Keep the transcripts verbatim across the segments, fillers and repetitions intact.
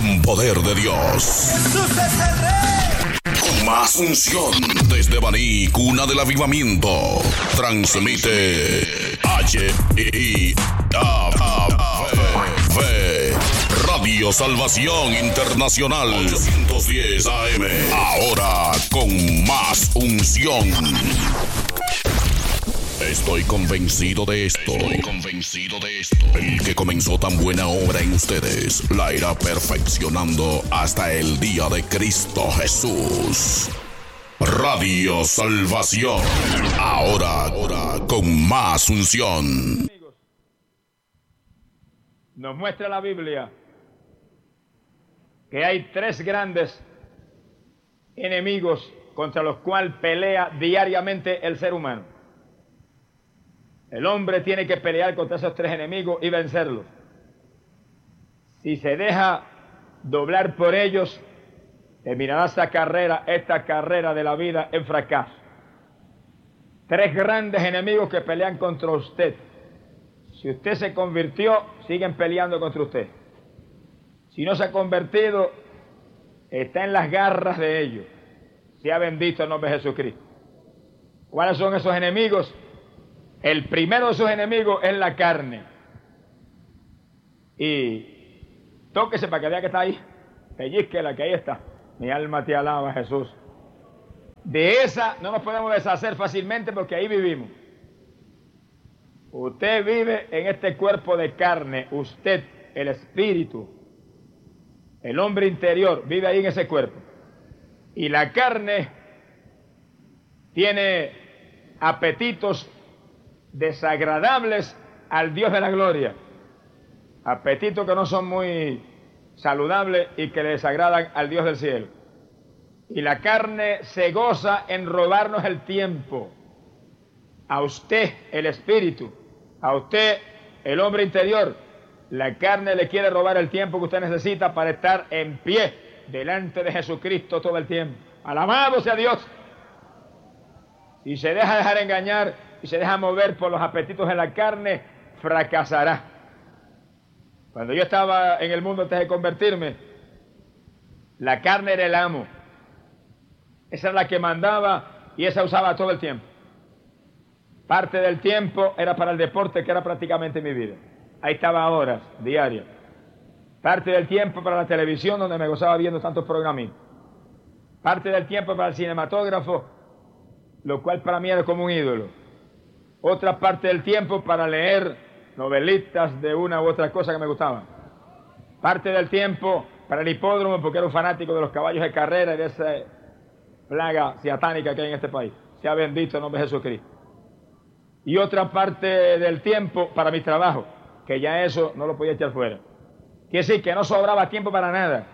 con poder de Dios. Jesús es el Rey. Con más unción desde Baní, cuna del avivamiento. Transmite H I A V Radio Salvación Internacional ochocientos diez A M. Ahora con más unción. Estoy convencido de esto. Estoy convencido de esto. El que comenzó tan buena obra en ustedes la irá perfeccionando hasta el día de Cristo Jesús. Radio Salvación. Ahora, ahora con más unción. Nos muestra la Biblia que hay tres grandes enemigos contra los cuales pelea diariamente el ser humano. El hombre tiene que pelear contra esos tres enemigos y vencerlos. Si se deja doblar por ellos, terminará esta carrera, esta carrera de la vida en fracaso. Tres grandes enemigos que pelean contra usted. Si usted se convirtió, siguen peleando contra usted. Si no se ha convertido, está en las garras de ellos. Sea bendito el nombre de Jesucristo. ¿Cuáles son esos enemigos? El primero de sus enemigos es la carne. Y tóquese para que vea que está ahí. Pellizquela, que ahí está. Mi alma te alaba, Jesús. De esa no nos podemos deshacer fácilmente porque ahí vivimos. Usted vive en este cuerpo de carne. Usted, el espíritu, el hombre interior, vive ahí en ese cuerpo. Y la carne tiene apetitos desagradables al Dios de la gloria. Apetitos que no son muy saludables y que le desagradan al Dios del cielo. Y la carne se goza en robarnos el tiempo. A usted, el espíritu, a usted, el hombre interior, la carne le quiere robar el tiempo que usted necesita para estar en pie delante de Jesucristo todo el tiempo. Alabado sea Dios. Si se deja dejar engañar y se deja mover por los apetitos de la carne, fracasará. Cuando yo estaba en el mundo antes de convertirme, la carne era el amo. Esa era la que mandaba y esa usaba todo el tiempo. Parte del tiempo era para el deporte, que era prácticamente mi vida. Ahí estaba horas diarias. Parte del tiempo para la televisión, donde me gozaba viendo tantos programitas. Parte del tiempo para el cinematógrafo, lo cual para mí era como un ídolo. Otra parte del tiempo para leer novelitas de una u otra cosa que me gustaban. Parte del tiempo para el hipódromo, porque era un fanático de los caballos de carrera y de esa plaga satánica que hay en este país. Sea bendito el nombre de Jesucristo. Y otra parte del tiempo para mi trabajo, que ya eso no lo podía echar fuera. Quiere decir que no sobraba tiempo para nada.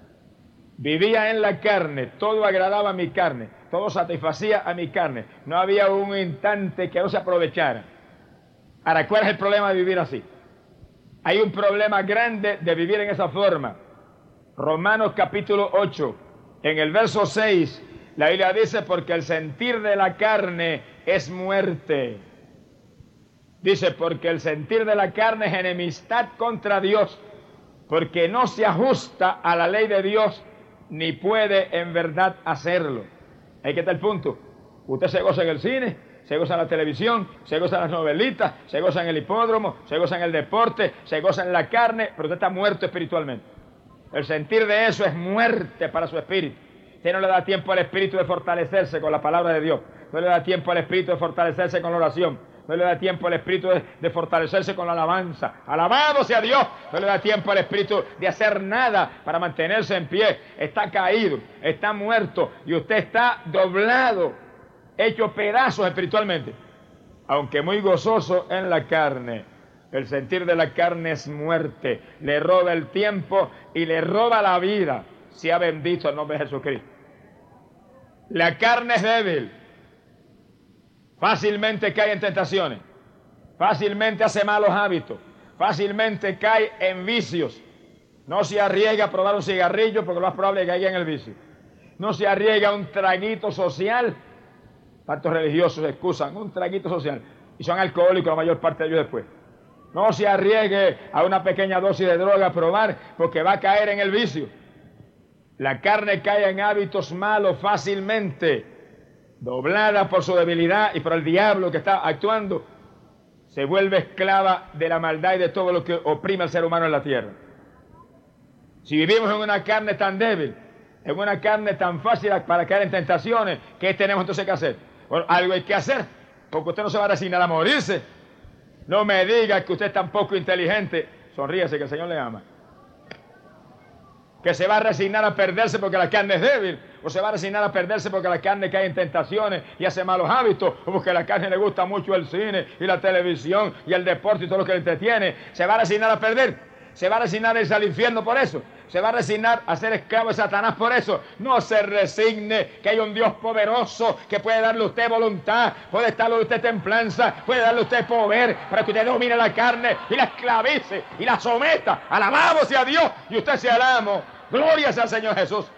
Vivía en la carne, todo agradaba a mi carne, todo satisfacía a mi carne. No había un instante que no se aprovechara. Ahora, ¿cuál es el problema de vivir así? Hay un problema grande de vivir en esa forma. Romanos capítulo ocho, en el verso seis, la Biblia dice, porque el sentir de la carne es muerte. Dice, porque el sentir de la carne es enemistad contra Dios, porque no se ajusta a la ley de Dios, ni puede en verdad hacerlo. Ahí que está el punto. Usted se goza en el cine, se goza en la televisión, se goza en las novelitas, se goza en el hipódromo, se goza en el deporte, se goza en la carne, pero usted está muerto espiritualmente. El sentir de eso es muerte para su espíritu. Usted no le da tiempo al espíritu de fortalecerse con la palabra de Dios. No le da tiempo al espíritu de fortalecerse con la oración. No le da tiempo al espíritu de, de fortalecerse con la alabanza. Alabado sea Dios. No le da tiempo al espíritu de hacer nada para mantenerse en pie. Está caído, está muerto y usted está doblado, hecho pedazos espiritualmente. Aunque muy gozoso en la carne. El sentir de la carne es muerte. Le roba el tiempo y le roba la vida. Sea bendito el nombre de Jesucristo. La carne es débil. Fácilmente cae en tentaciones, fácilmente hace malos hábitos, fácilmente cae en vicios. No se arriesga a probar un cigarrillo porque lo más probable es que caiga en el vicio. No se arriesga a un traguito social. Tantos religiosos excusan un traguito social y son alcohólicos la mayor parte de ellos después. No se arriesgue a una pequeña dosis de droga a probar, porque va a caer en el vicio. La carne cae en hábitos malos fácilmente, doblada por su debilidad y por el diablo que está actuando. Se vuelve esclava de la maldad y de todo lo que oprime al ser humano en la tierra. Si vivimos en una carne tan débil, en una carne tan fácil para caer en tentaciones, ¿qué tenemos entonces que hacer? Bueno, algo hay que hacer, porque usted no se va a resignar a morirse. No me diga que usted es tan poco inteligente, sonríese que el Señor le ama, que se va a resignar a perderse porque la carne es débil, o se va a resignar a perderse porque la carne cae en tentaciones y hace malos hábitos, o porque a la carne le gusta mucho el cine y la televisión y el deporte y todo lo que le entretiene. Se va a resignar a perder, se va a resignar a irse al infierno por eso, se va a resignar a ser esclavo de Satanás por eso. No se resigne, que hay un Dios poderoso que puede darle a usted voluntad, puede darle a usted templanza, puede darle a usted poder para que usted domine la carne y la esclavice y la someta. Alabado sea Dios y usted sea el amo. Gloria sea al Señor Jesús.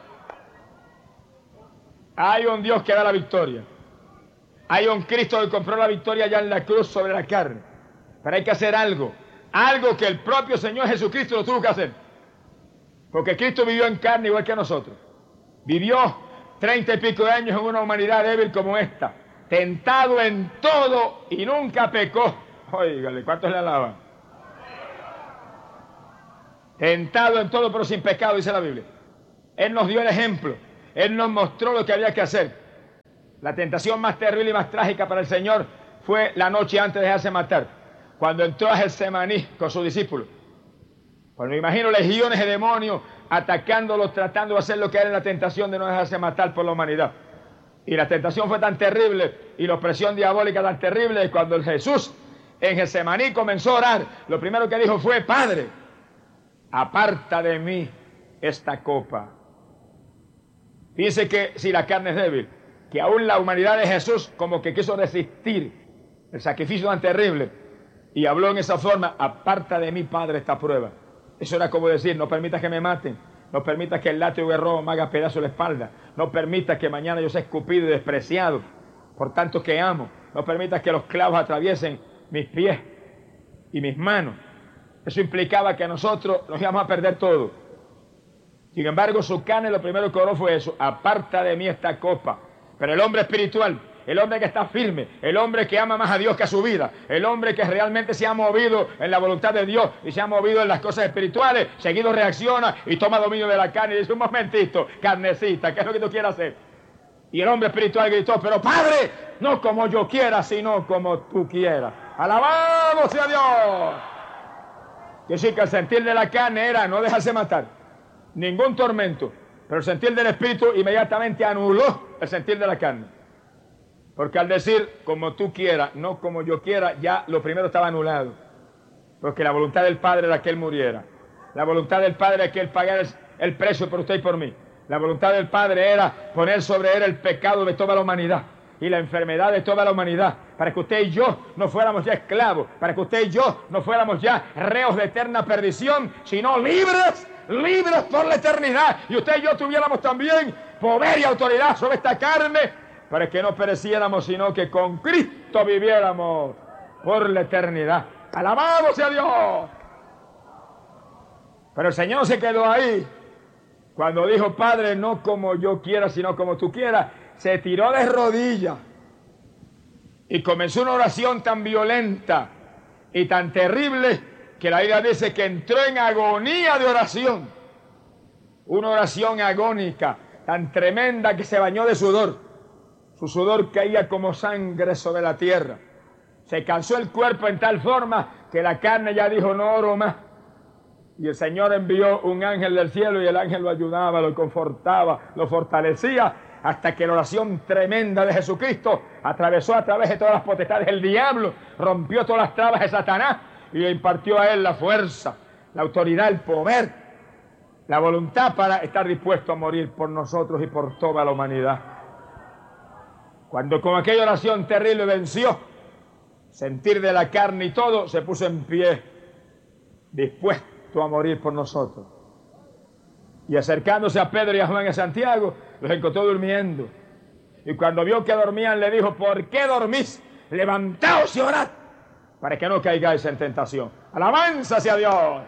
Hay un Dios que da la victoria. Hay un Cristo que compró la victoria ya en la cruz sobre la carne. Pero hay que hacer algo. Algo que el propio Señor Jesucristo lo tuvo que hacer. Porque Cristo vivió en carne igual que nosotros. Vivió treinta y pico de años en una humanidad débil como esta. Tentado en todo y nunca pecó. Óigale, ¿cuántos le alaban? Tentado en todo pero sin pecado, dice la Biblia. Él nos dio el ejemplo. Él nos mostró lo que había que hacer. La tentación más terrible y más trágica para el Señor fue la noche antes de dejarse matar, cuando entró a Getsemaní con sus discípulos. Pues me imagino legiones de demonios atacándolos, tratando de hacer lo que era la tentación de no dejarse matar por la humanidad. Y la tentación fue tan terrible y la opresión diabólica tan terrible que cuando el Jesús en Getsemaní comenzó a orar, lo primero que dijo fue: Padre, aparta de mí esta copa. Fíjense que si la carne es débil, que aún la humanidad de Jesús como que quiso resistir el sacrificio tan terrible y habló en esa forma: aparta de mí, Padre, esta prueba. Eso era como decir: no permitas que me maten, no permitas que el látigo de robo me haga pedazo de la espalda, no permitas que mañana yo sea escupido y despreciado por tanto que amo, no permitas que los clavos atraviesen mis pies y mis manos. Eso implicaba que nosotros nos íbamos a perder todo. Sin embargo, su carne lo primero que oró fue eso: aparta de mí esta copa. Pero el hombre espiritual, el hombre que está firme, el hombre que ama más a Dios que a su vida, el hombre que realmente se ha movido en la voluntad de Dios y se ha movido en las cosas espirituales, seguido reacciona y toma dominio de la carne y dice: un momentito, carnecita, ¿qué es lo que tú quieres hacer? Y el hombre espiritual gritó: pero Padre, no como yo quiera, sino como tú quieras. ¡Alabado sea Dios! Que sí, que el sentir de la carne era no dejarse matar, ningún tormento, pero el sentir del espíritu inmediatamente anuló el sentir de la carne. Porque al decir como tú quieras, no como yo quiera, ya lo primero estaba anulado. Porque la voluntad del Padre era que Él muriera. La voluntad del Padre era que Él pagara el precio por usted y por mí. La voluntad del Padre era poner sobre Él el pecado de toda la humanidad y la enfermedad de toda la humanidad, para que usted y yo no fuéramos ya esclavos, para que usted y yo no fuéramos ya reos de eterna perdición, sino libres, libres por la eternidad. Y usted y yo tuviéramos también poder y autoridad sobre esta carne, para que no pereciéramos, sino que con Cristo viviéramos por la eternidad. ¡Alabado sea Dios! Pero el Señor se quedó ahí. Cuando dijo: Padre, no como yo quiera, sino como tú quieras, se tiró de rodillas y comenzó una oración tan violenta y tan terrible que la Biblia dice que entró en agonía de oración. Una oración agónica tan tremenda que se bañó de sudor. Su sudor caía como sangre sobre la tierra. Se cansó el cuerpo en tal forma que la carne ya dijo: no oro más. Y el Señor envió un ángel del cielo y el ángel lo ayudaba, lo confortaba, lo fortalecía, hasta que la oración tremenda de Jesucristo atravesó a través de todas las potestades del diablo, rompió todas las trabas de Satanás y le impartió a él la fuerza, la autoridad, el poder, la voluntad para estar dispuesto a morir por nosotros y por toda la humanidad. Cuando con aquella oración terrible venció, sentir de la carne y todo, se puso en pie, dispuesto a morir por nosotros. Y acercándose a Pedro y a Juan y a Santiago, los encontró durmiendo. Y cuando vio que dormían, le dijo: ¿por qué dormís? Levantaos y orad para que no caigáis en tentación. Alabanza hacia Dios.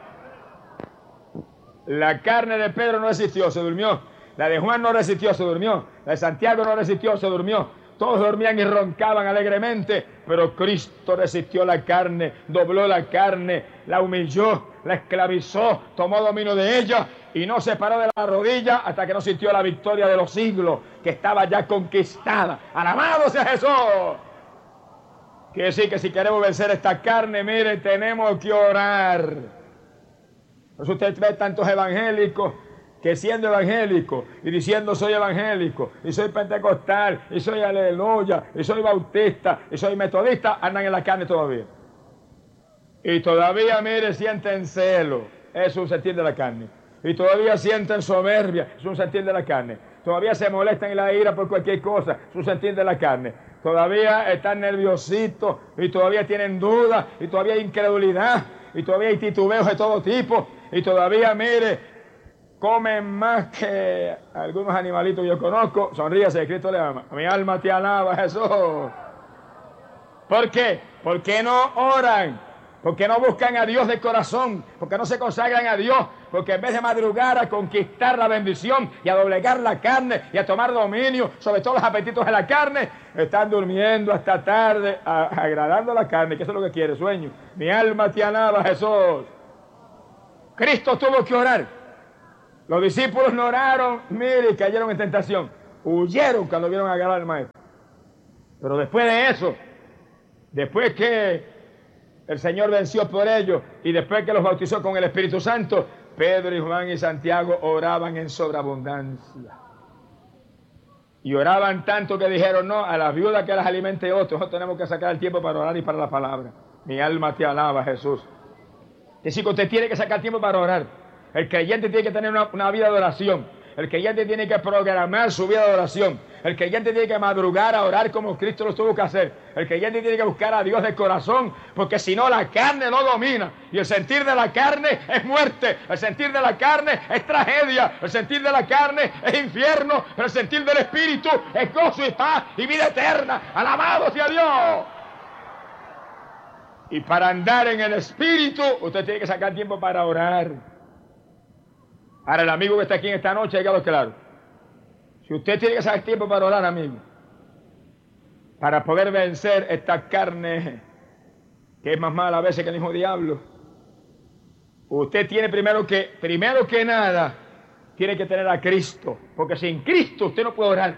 La carne de Pedro no resistió, se durmió. La de Juan no resistió, se durmió. La de Santiago no resistió, se durmió. Todos dormían y roncaban alegremente, pero Cristo resistió la carne, dobló la carne, la humilló, la esclavizó, tomó dominio de ella y no se paró de la rodilla hasta que no sintió la victoria de los siglos, que estaba ya conquistada. ¡Alabado sea Jesús! Quiere decir que si queremos vencer esta carne, mire, tenemos que orar. Por eso usted ve tantos evangélicos que siendo evangélico y diciendo soy evangélico y soy pentecostal y soy aleluya y soy bautista y soy metodista, andan en la carne todavía. Y todavía, mire, sienten celo, es un sentir de la carne. Y todavía sienten soberbia, es un sentir de la carne. Todavía se molestan en la ira por cualquier cosa, es un sentir de la carne. Todavía están nerviositos y todavía tienen dudas y todavía hay incredulidad y todavía hay titubeos de todo tipo y todavía, mire, comen más que algunos animalitos que yo conozco. Sonríase, Cristo le ama. Mi alma te alaba, Jesús. ¿Por qué? ¿Por qué no oran? ¿Por qué no buscan a Dios de corazón? ¿Por qué no se consagran a Dios? Porque en vez de madrugar a conquistar la bendición y a doblegar la carne y a tomar dominio sobre todos los apetitos de la carne, están durmiendo hasta tarde, a, agradando la carne, que eso es lo que quiere, sueño. Mi alma te alaba, Jesús. Cristo tuvo que orar. Los discípulos no oraron, mire, cayeron en tentación. Huyeron cuando vieron agarrar al maestro. Pero después de eso, después que el Señor venció por ellos y después que los bautizó con el Espíritu Santo, Pedro y Juan y Santiago oraban en sobreabundancia. Y oraban tanto que dijeron, no, a las viudas que las alimente otros, nosotros tenemos que sacar el tiempo para orar y para la palabra. Mi alma te alaba, Jesús. Es decir, que usted tiene que sacar tiempo para orar. El creyente tiene que tener una, una vida de oración. El creyente tiene que programar su vida de oración. El creyente tiene que madrugar a orar como Cristo lo tuvo que hacer. El creyente tiene que buscar a Dios de corazón, porque si no la carne no domina. Y el sentir de la carne es muerte. El sentir de la carne es tragedia. El sentir de la carne es infierno. Pero el sentir del Espíritu es gozo y paz y vida eterna. ¡Alabado sea Dios! Y para andar en el Espíritu, usted tiene que sacar tiempo para orar. Ahora, el amigo que está aquí en esta noche, hágalo claro. Si usted tiene que sacar tiempo para orar, amigo, para poder vencer esta carne que es más mala a veces que el mismo diablo, usted tiene primero que, primero que nada, tiene que tener a Cristo, porque sin Cristo usted no puede orar.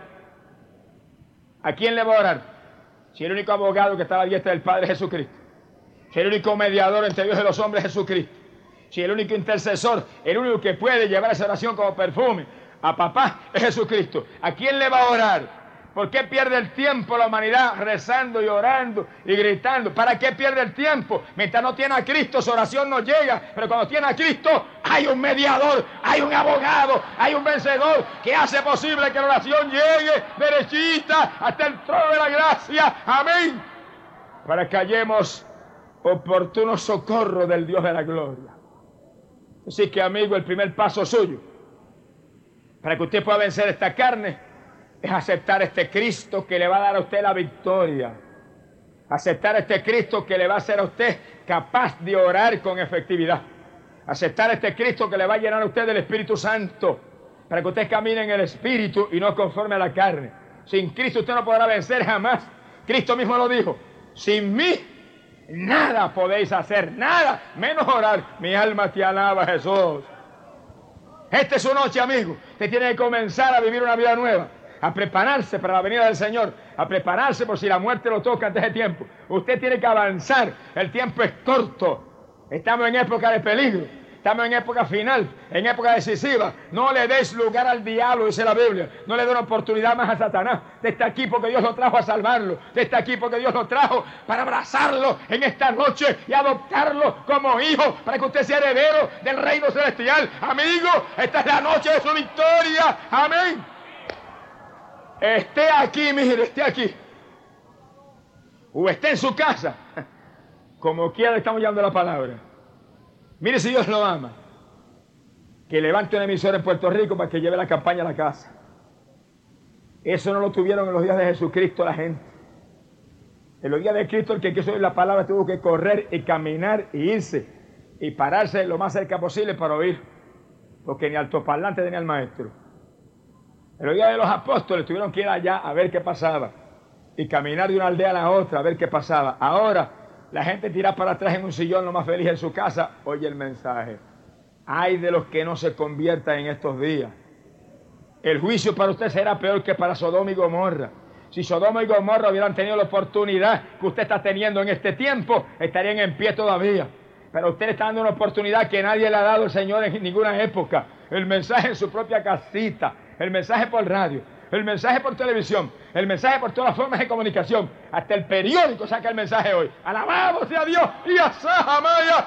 ¿A quién le va a orar? Si el único abogado que está a la diestra del Padre es Jesucristo, si el único mediador entre Dios y los hombres es Jesucristo, si el único intercesor, el único que puede llevar esa oración como perfume a papá es Jesucristo. ¿A quién le va a orar? ¿Por qué pierde el tiempo la humanidad rezando y orando y gritando? ¿Para qué pierde el tiempo? Mientras no tiene a Cristo, su oración no llega. Pero cuando tiene a Cristo, hay un mediador, hay un abogado, hay un vencedor que hace posible que la oración llegue derechita hasta el trono de la gracia. Amén. Para que hallemos oportuno socorro del Dios de la gloria. Así que, amigo, el primer paso suyo para que usted pueda vencer esta carne es aceptar este Cristo que le va a dar a usted la victoria. Aceptar este Cristo que le va a hacer a usted capaz de orar con efectividad. Aceptar este Cristo que le va a llenar a usted del Espíritu Santo, para que usted camine en el Espíritu y no conforme a la carne. Sin Cristo usted no podrá vencer jamás. Cristo mismo lo dijo: sin mí nada podéis hacer, nada, menos orar. Mi alma te alaba, Jesús. Esta es su noche, amigo. Usted tiene que comenzar a vivir una vida nueva, a prepararse para la venida del Señor, a prepararse por si la muerte lo toca antes de tiempo. Usted tiene que avanzar. El tiempo es corto. Estamos en época de peligro. Estamos en época final, en época decisiva. No le des lugar al diablo, dice la Biblia. No le dé una oportunidad más a Satanás. Usted está aquí porque Dios lo trajo a salvarlo. Usted está aquí porque Dios lo trajo para abrazarlo en esta noche y adoptarlo como hijo, para que usted sea heredero del reino celestial. Amigo, esta es la noche de su victoria. Amén. Esté aquí, mire, esté aquí. O esté en su casa. Como quiera, estamos llevando la palabra. Mire si Dios lo ama, que levante una emisora en Puerto Rico para que lleve la campaña a la casa. Eso no lo tuvieron en los días de Jesucristo la gente. En los días de Cristo, el que quiso oír la palabra tuvo que correr y caminar y irse y pararse lo más cerca posible para oír, porque ni altoparlante tenía el maestro. En los días de los apóstoles tuvieron que ir allá a ver qué pasaba y caminar de una aldea a la otra a ver qué pasaba. Ahora la gente tira para atrás en un sillón lo más feliz en su casa, oye el mensaje. Ay de los que no se conviertan en estos días. El juicio para usted será peor que para Sodoma y Gomorra. Si Sodoma y Gomorra hubieran tenido la oportunidad que usted está teniendo en este tiempo, estarían en pie todavía. Pero usted le está dando una oportunidad que nadie le ha dado al Señor en ninguna época. El mensaje en su propia casita, el mensaje por radio, el mensaje por televisión, el mensaje por todas las formas de comunicación. Hasta el periódico saca el mensaje hoy. Alabado sea Dios y Asahamaya.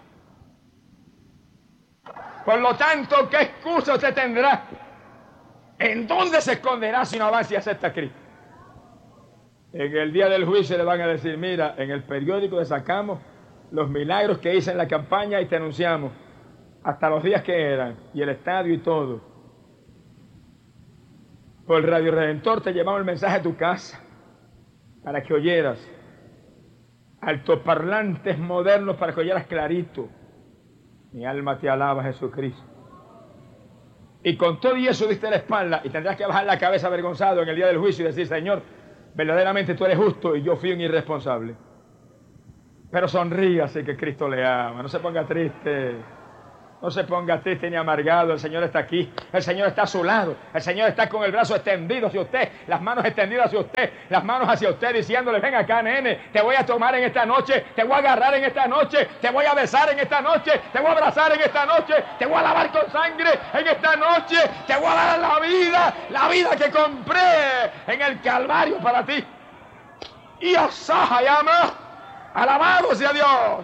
Por lo tanto, ¿qué excusa usted tendrá? ¿En dónde se esconderá si no avanza y acepta a Cristo? En el día del juicio le van a decir, mira, en el periódico le sacamos los milagros que hice en la campaña y te anunciamos hasta los días que eran y el estadio y todo. Por el Radio Redentor te llevamos el mensaje a tu casa para que oyeras. Altoparlantes modernos para que oyeras clarito. Mi alma te alaba, Jesucristo. Y con todo y eso diste la espalda y tendrás que bajar la cabeza avergonzado en el día del juicio y decir, Señor, verdaderamente tú eres justo y yo fui un irresponsable. Pero sonríase que Cristo le ama, no se ponga triste, no se ponga triste ni amargado, el Señor está aquí, el Señor está a su lado, el Señor está con el brazo extendido hacia usted, las manos extendidas hacia usted, las manos hacia usted diciéndole, ven acá nene, te voy a tomar en esta noche, te voy a agarrar en esta noche, te voy a besar en esta noche, te voy a abrazar en esta noche, te voy a lavar con sangre en esta noche, te voy a dar la vida, la vida que compré en el Calvario para ti. Y Asaja llama, alabado sea Dios.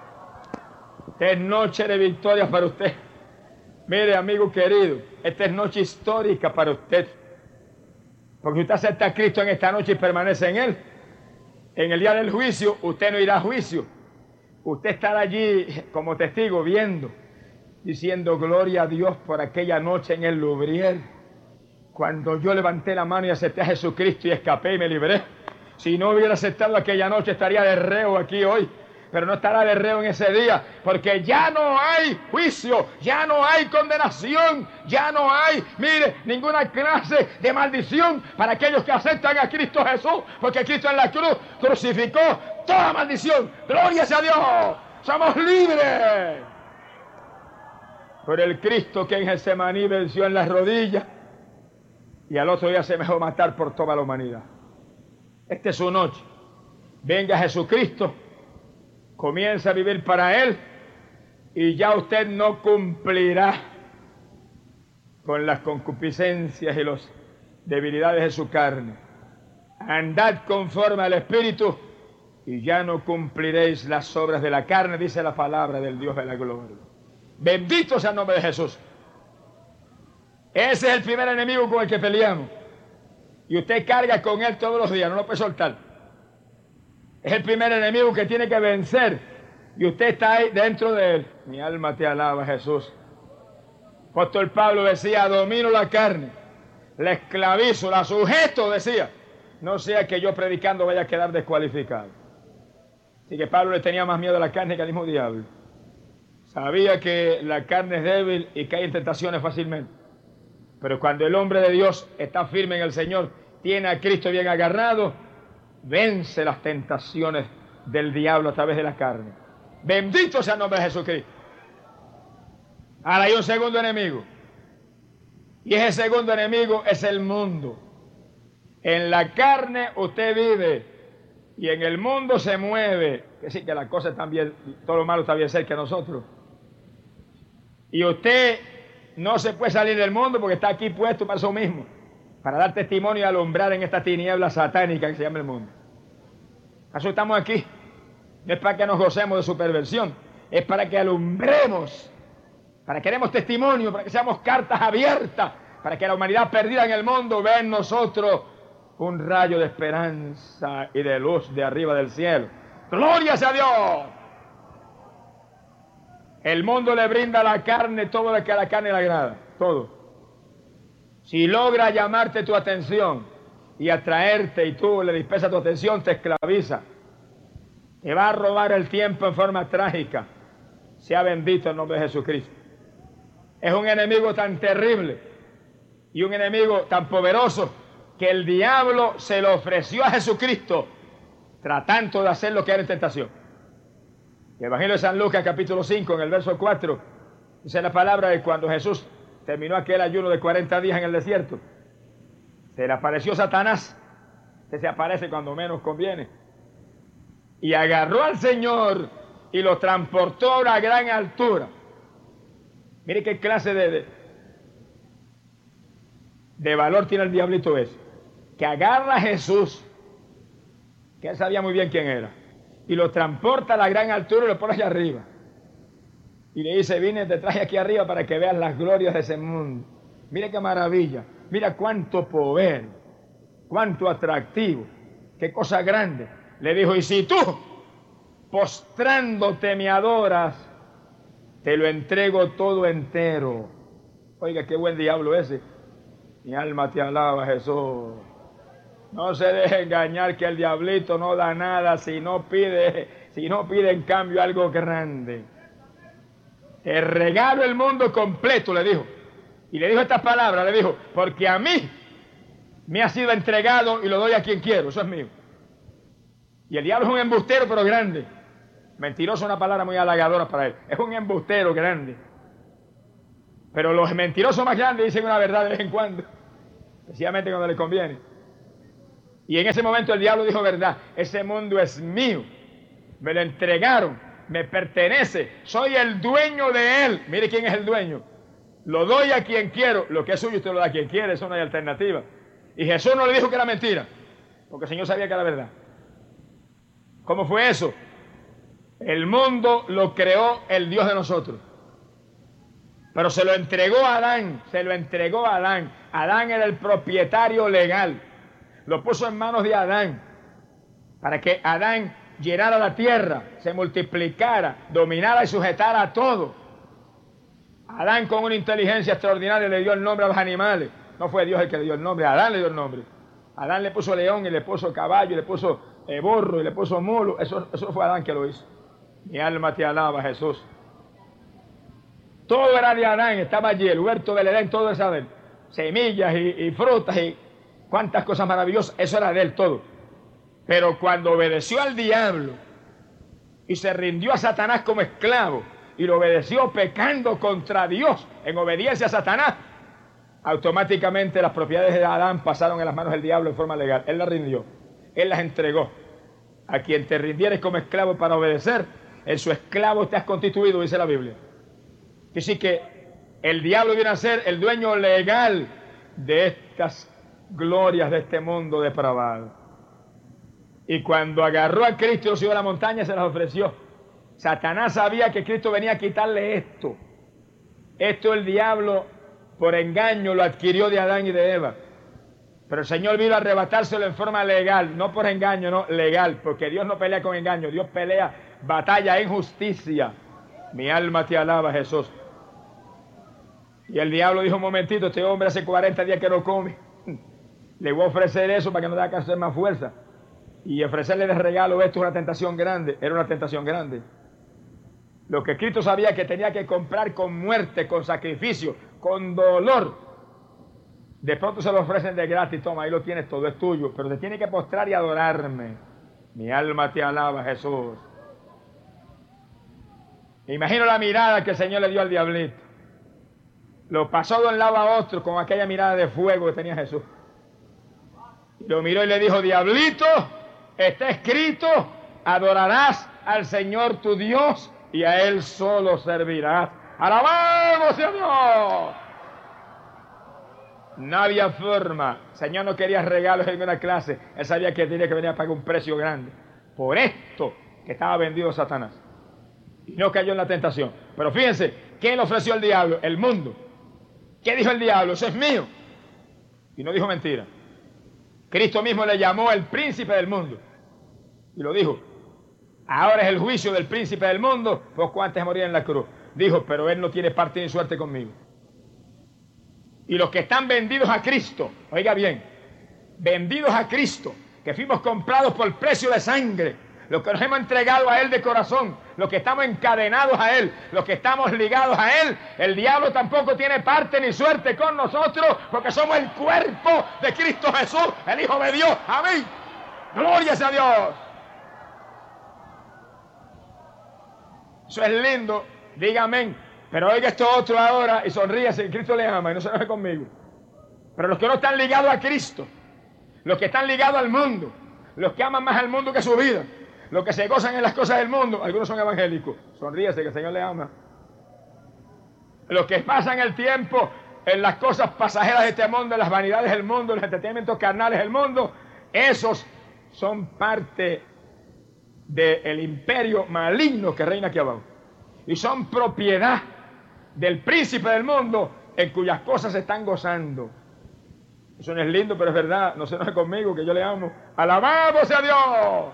Esta es noche de victoria para usted. Mire, amigo querido, esta es noche histórica para usted. Porque usted acepta a Cristo en esta noche y permanece en Él. En el día del juicio, usted no irá a juicio. Usted estará allí como testigo viendo, diciendo gloria a Dios por aquella noche en el Lubriel. Cuando yo levanté la mano y acepté a Jesucristo y escapé y me libré. Si no hubiera aceptado aquella noche, estaría de reo aquí hoy. Pero no estará de reo en ese día, porque ya no hay juicio, ya no hay condenación, ya no hay, mire, ninguna clase de maldición para aquellos que aceptan a Cristo Jesús, porque Cristo en la cruz crucificó toda maldición. ¡Gloria sea a Dios! ¡Somos libres! Por el Cristo que en Getsemaní venció en las rodillas y al otro día se me dejó matar por toda la humanidad. Esta es su noche. Venga Jesucristo, comienza a vivir para Él y ya usted no cumplirá con las concupiscencias y las debilidades de su carne. Andad conforme al Espíritu y ya no cumpliréis las obras de la carne, dice la palabra del Dios de la gloria. Bendito sea el nombre de Jesús. Ese es el primer enemigo con el que peleamos. Y usted carga con él todos los días, no lo puede soltar. Es el primer enemigo que tiene que vencer. Y usted está ahí dentro de él. Mi alma te alaba, Jesús. Apóstol Pablo decía, domino la carne, la esclavizo, la sujeto, decía. No sea que yo predicando vaya a quedar descualificado. Así que Pablo le tenía más miedo a la carne que al mismo diablo. Sabía que la carne es débil y cae en tentaciones fácilmente. Pero cuando el hombre de Dios está firme en el Señor, tiene a Cristo bien agarrado, vence las tentaciones del diablo a través de la carne. Bendito sea el nombre de Jesucristo. Ahora hay un segundo enemigo. Y ese segundo enemigo es el mundo. En la carne usted vive y en el mundo se mueve. Que sí, que las cosas también, todo lo malo está bien cerca de nosotros. Y usted no se puede salir del mundo porque está aquí puesto para eso mismo. Para dar testimonio y alumbrar en esta tiniebla satánica que se llama el mundo. Así estamos aquí. No es para que nos gocemos de su perversión. Es para que alumbremos. Para que demos testimonio. Para que seamos cartas abiertas. Para que la humanidad perdida en el mundo vea en nosotros un rayo de esperanza y de luz de arriba del cielo. ¡Gloria sea a Dios! El mundo le brinda a la carne todo lo que a la carne le agrada. Todo. Si logra llamarte tu atención y atraerte, y tú le dispersas tu atención, te esclaviza. Te va a robar el tiempo en forma trágica. Sea bendito el nombre de Jesucristo. Es un enemigo tan terrible y un enemigo tan poderoso que el diablo se lo ofreció a Jesucristo tratando de hacer lo que era en tentación. El Evangelio de San Lucas, capítulo cinco, en el verso cuatro, dice la palabra de cuando Jesús terminó aquel ayuno de cuarenta días en el desierto, se le apareció Satanás, que se aparece cuando menos conviene, y agarró al Señor y lo transportó a una gran altura. Mire qué clase de, de, de valor tiene el diablito ese, que agarra a Jesús, que él sabía muy bien quién era, y lo transporta a la gran altura y lo pone allá arriba. Y le dice, vine, te traje aquí arriba para que veas las glorias de ese mundo. Mira qué maravilla, mira cuánto poder, cuánto atractivo, qué cosa grande. Le dijo, y si tú, postrándote me adoras, te lo entrego todo entero. Oiga, qué buen diablo ese. Mi alma te alaba, Jesús. No se deje engañar que el diablito no da nada si no pide, si no pide en cambio algo grande. Te regalo el mundo completo, le dijo. Y le dijo estas palabras, le dijo, porque a mí me ha sido entregado y lo doy a quien quiero, eso es mío. Y el diablo es un embustero, pero grande. Mentiroso es una palabra muy halagadora para él. Es un embustero grande. Pero los mentirosos más grandes dicen una verdad de vez en cuando, especialmente cuando les conviene. Y en ese momento el diablo dijo verdad. Ese mundo es mío. Me lo entregaron. Me pertenece. Soy el dueño de él. Mire quién es el dueño. Lo doy a quien quiero. Lo que es suyo usted lo da a quien quiere. Eso no hay alternativa. Y Jesús no le dijo que era mentira, porque el Señor sabía que era verdad. ¿Cómo fue eso? El mundo lo creó el Dios de nosotros, pero se lo entregó a Adán, se lo entregó a Adán. Adán era el propietario legal, lo puso en manos de Adán, para que Adán llenara la tierra, se multiplicara, dominara y sujetara a todo. Adán, con una inteligencia extraordinaria, le dio el nombre a los animales. No fue Dios el que le dio el nombre, Adán le dio el nombre. Adán le puso león y le puso caballo y le puso eh, burro y le puso mulo. Eso, eso fue Adán que lo hizo. Mi alma te alaba, Jesús. Todo era de Adán, estaba allí, el huerto del Edén, todo era de él. Semillas y, y frutas y cuantas cosas maravillosas, eso era de él todo. Pero cuando obedeció al diablo y se rindió a Satanás como esclavo y lo obedeció pecando contra Dios en obediencia a Satanás, automáticamente las propiedades de Adán pasaron en las manos del diablo en forma legal. Él las rindió, él las entregó. A quien te rindieres como esclavo para obedecer, en su esclavo te has constituido, dice la Biblia. Así que el diablo viene a ser el dueño legal de estas glorias de este mundo depravado. Y cuando agarró a Cristo y lo subió a la montaña, se las ofreció. Satanás sabía que Cristo venía a quitarle esto. Esto el diablo, por engaño, lo adquirió de Adán y de Eva. Pero el Señor vino a arrebatárselo en forma legal, no por engaño, no, legal, porque Dios no pelea con engaño, Dios pelea batalla en justicia. Mi alma te alaba, Jesús. Y el diablo dijo, un momentito, este hombre hace cuarenta días que no come. Le voy a ofrecer eso para que no tenga que hacer más fuerza. Y ofrecerle de regalo esto es una tentación grande, era una tentación grande. Lo que Cristo sabía que tenía que comprar con muerte, con sacrificio, con dolor. De pronto se lo ofrecen de gratis, toma, ahí lo tienes todo, es tuyo, pero te tiene que postrar y adorarme. Mi alma te alaba, Jesús. Imagino la mirada que el Señor le dio al diablito. Lo pasó de un lado a otro con aquella mirada de fuego que tenía Jesús. Lo miró y le dijo, diablito, está escrito, adorarás al Señor tu Dios y a Él solo servirás. ¡Alabamos a Dios! No había forma. El Señor no quería regalos en una clase. Él sabía que tenía que venir a pagar un precio grande. Por esto que estaba vendido Satanás. Y no cayó en la tentación. Pero fíjense, ¿quién le ofreció al diablo? El mundo. ¿Qué dijo el diablo? Eso es mío. Y no dijo mentira. Cristo mismo le llamó el príncipe del mundo. Y lo dijo. Ahora es el juicio del príncipe del mundo, poco antes de morir en la cruz. Dijo, pero él no tiene parte ni suerte conmigo. Y los que están vendidos a Cristo, oiga bien, vendidos a Cristo, que fuimos comprados por precio de sangre, los que nos hemos entregado a Él de corazón, los que estamos encadenados a Él, los que estamos ligados a Él, el diablo tampoco tiene parte ni suerte con nosotros, porque somos el cuerpo de Cristo Jesús, el Hijo de Dios. Amén. Gloria a Dios. Eso es lindo, diga amén. Pero oiga esto otro ahora y sonríase, Cristo le ama y no se enoje conmigo. Pero los que no están ligados a Cristo, los que están ligados al mundo, los que aman más al mundo que su vida, los que se gozan en las cosas del mundo, algunos son evangélicos, sonríese que el Señor le ama. Los que pasan el tiempo en las cosas pasajeras de este mundo, en las vanidades del mundo, en los entretenimientos carnales del mundo, esos son parte del imperio maligno que reina aquí abajo. Y son propiedad del príncipe del mundo en cuyas cosas se están gozando. Eso no es lindo, pero es verdad. No se enoje conmigo, que yo le amo. ¡Alabado sea Dios!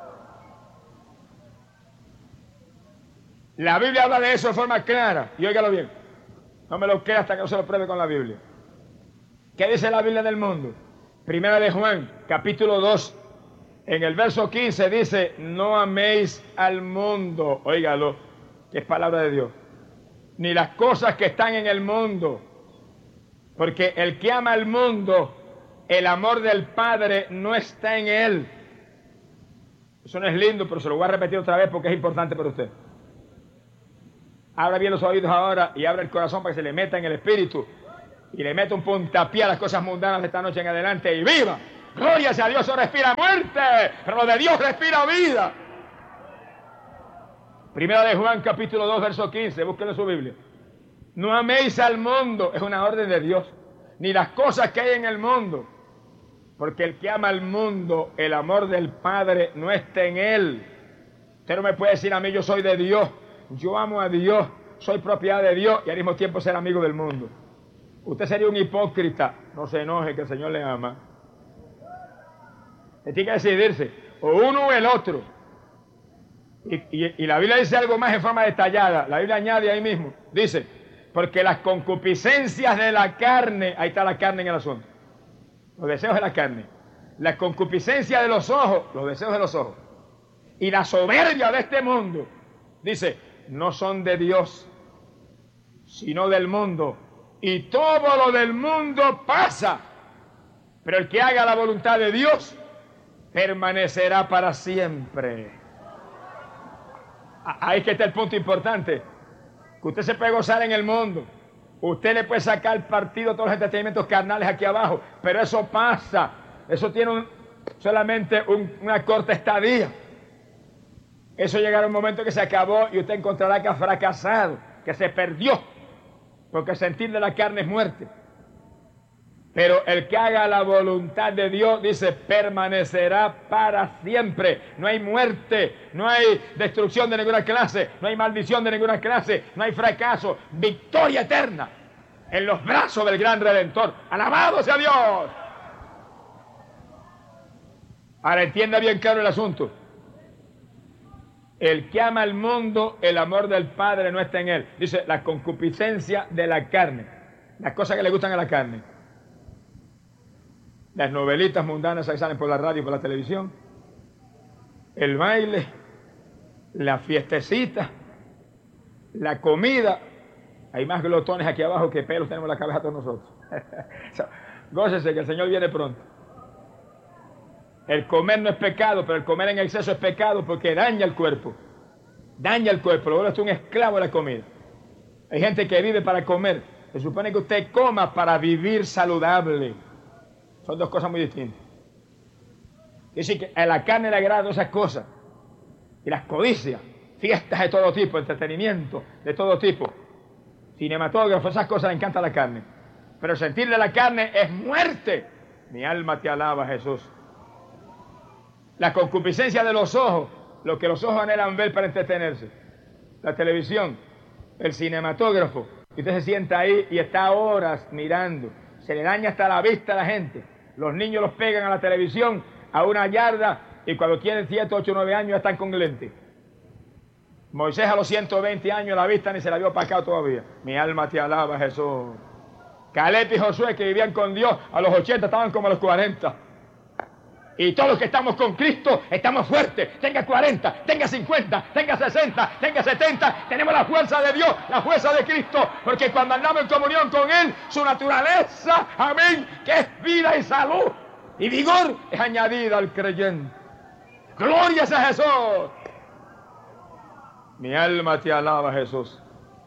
La Biblia habla de eso de forma clara. Y óigalo bien. No me lo crea hasta que no se lo pruebe con la Biblia. ¿Qué dice la Biblia del mundo? Primera de Juan, capítulo dos. En el verso quince dice, no améis al mundo. Óigalo, que es palabra de Dios. Ni las cosas que están en el mundo. Porque el que ama al mundo, el amor del Padre no está en él. Eso no es lindo, pero se lo voy a repetir otra vez porque es importante para usted. Abra bien los oídos ahora y abra el corazón para que se le meta en el espíritu y le meta un puntapié a las cosas mundanas de esta noche en adelante y viva. Gloria sea a Dios, eso respira muerte, pero lo de Dios respira vida. Primera de Juan, capítulo dos, verso quince, búsquenlo en su Biblia. No améis al mundo, es una orden de Dios, ni las cosas que hay en el mundo, porque el que ama al mundo, el amor del Padre no está en él. Usted no me puede decir a mí, yo soy de Dios, yo amo a Dios, soy propiedad de Dios y al mismo tiempo ser amigo del mundo. Usted sería un hipócrita. No se enoje, que el Señor le ama. Usted tiene que decidirse, o uno o el otro. Y, y, y la Biblia dice algo más en forma detallada. La Biblia añade ahí mismo, dice, porque las concupiscencias de la carne, ahí está la carne en el asunto, los deseos de la carne, la concupiscencia de los ojos, los deseos de los ojos, y la soberbia de este mundo, dice, no son de Dios, sino del mundo. Y todo lo del mundo pasa, pero el que haga la voluntad de Dios permanecerá para siempre. Ahí que está el punto importante, que usted se puede gozar en el mundo, usted le puede sacar partido a todos los entretenimientos carnales aquí abajo, pero eso pasa, eso tiene un, solamente un, una corta estadía. Eso llegará un momento que se acabó y usted encontrará que ha fracasado, que se perdió, porque el sentir de la carne es muerte. Pero el que haga la voluntad de Dios, dice, permanecerá para siempre. No hay muerte, no hay destrucción de ninguna clase, no hay maldición de ninguna clase, no hay fracaso, victoria eterna en los brazos del gran Redentor. ¡Alabado sea Dios! Ahora entienda bien claro el asunto. El que ama al mundo, el amor del Padre no está en él. Dice, la concupiscencia de la carne, las cosas que le gustan a la carne. Las novelitas mundanas que salen por la radio y por la televisión, el baile, la fiestecita, la comida. Hay más glotones aquí abajo que pelos tenemos en la cabeza todos nosotros. Gócese que el Señor viene pronto. El comer no es pecado, pero el comer en exceso es pecado porque daña el cuerpo. Daña el cuerpo, luego es un esclavo de la comida. Hay gente que vive para comer. Se supone que usted coma para vivir saludable. Son dos cosas muy distintas. Es decir, que a la carne le agradan esas cosas. Y las codicias, fiestas de todo tipo, entretenimiento de todo tipo, cinematógrafos, esas cosas le encanta a la carne. Pero sentir de la carne es muerte. Mi alma te alaba, Jesús. La concupiscencia de los ojos, lo que los ojos anhelan ver para entretenerse. La televisión, el cinematógrafo. Y usted se sienta ahí y está horas mirando. Se le daña hasta la vista a la gente. Los niños los pegan a la televisión a una yarda y cuando tienen siete, ocho, nueve años ya están con lentes. Moisés a los ciento veinte años la vista ni se la vio para acá todavía. Mi alma te alaba, Jesús. Caleb y Josué, que vivían con Dios, a los ochenta estaban como a los cuarenta. Y todos los que estamos con Cristo estamos fuertes. Tenga cuarenta, tenga cincuenta, tenga sesenta, tenga setenta. Tenemos la fuerza de Dios, la fuerza de Cristo. Porque cuando andamos en comunión con Él, su naturaleza, amén, que es vida y salud y vigor, es añadida al creyente. Gloria a Jesús. Mi alma te alaba, Jesús.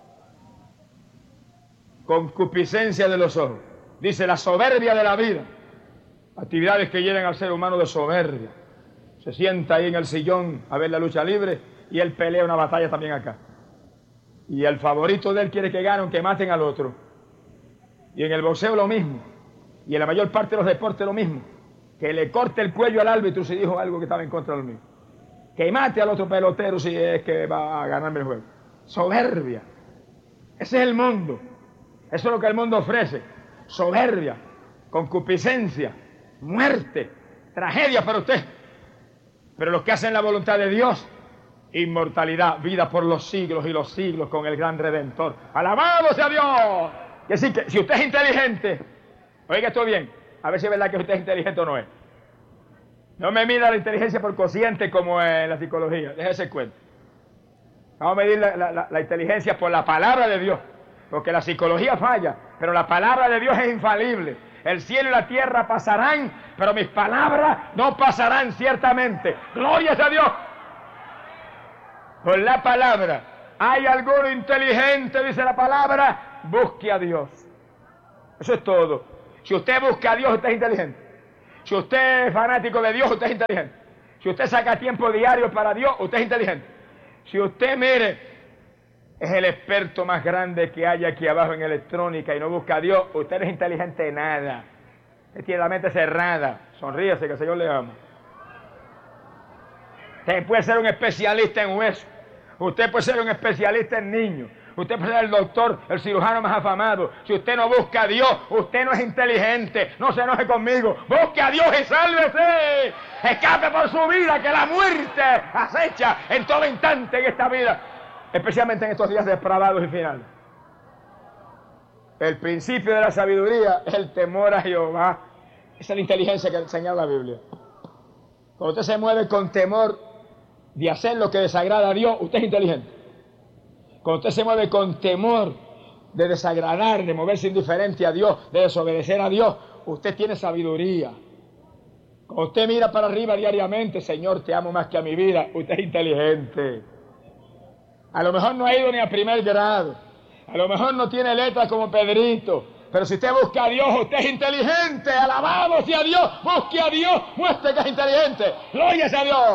Concupiscencia de los ojos. Dice la soberbia de la vida. Actividades que llenan al ser humano de soberbia. Se sienta ahí en el sillón a ver la lucha libre y él pelea una batalla también acá. Y el favorito de él quiere que ganen, que maten al otro. Y en el boxeo lo mismo. Y en la mayor parte de los deportes lo mismo. Que le corte el cuello al árbitro si dijo algo que estaba en contra de lo mismo. Que mate al otro pelotero si es que va a ganarme el juego. Soberbia. Ese es el mundo. Eso es lo que el mundo ofrece. Soberbia, concupiscencia, muerte, tragedia para usted. Pero los que hacen la voluntad de Dios, inmortalidad, vida por los siglos y los siglos con el gran Redentor. ¡Alabado sea Dios! Que sí, que si usted es inteligente, oiga esto bien, a ver si es verdad que usted es inteligente o no es. No me mida la inteligencia por cociente como en la psicología, déjese cuenta. Vamos a medir la, la, la, la inteligencia por la palabra de Dios, porque la psicología falla, pero la palabra de Dios es infalible. El cielo y la tierra pasarán, pero mis palabras no pasarán ciertamente. ¡Gloria a Dios! Por la palabra. ¿Hay alguno inteligente? Dice la palabra. Busque a Dios. Eso es todo. Si usted busca a Dios, usted es inteligente. Si usted es fanático de Dios, usted es inteligente. Si usted saca tiempo diario para Dios, usted es inteligente. Si usted, mire, es el experto más grande que hay aquí abajo en electrónica y no busca a Dios, usted no es inteligente de nada. Usted tiene la mente cerrada. Sonríase, que el Señor le ama. Usted puede ser un especialista en huesos. Usted puede ser un especialista en niños. Usted puede ser el doctor, el cirujano más afamado. Si usted no busca a Dios, usted no es inteligente. No se enoje conmigo. Busque a Dios y sálvese. Escape por su vida, que la muerte acecha en todo instante en esta vida. Especialmente en estos días depravados y finales. El principio de la sabiduría es el temor a Jehová. Esa es la inteligencia que enseña la Biblia. Cuando usted se mueve con temor de hacer lo que desagrada a Dios, usted es inteligente. Cuando usted se mueve con temor de desagradar, de moverse indiferente a Dios, de desobedecer a Dios, usted tiene sabiduría. Cuando usted mira para arriba diariamente, Señor, te amo más que a mi vida, usted es inteligente. A lo mejor no ha ido ni a primer grado, a lo mejor no tiene letras como Pedrito, pero si usted busca a Dios, usted es inteligente. Alabado sea Dios, busque a Dios, muestre que es inteligente. Gloria a Dios.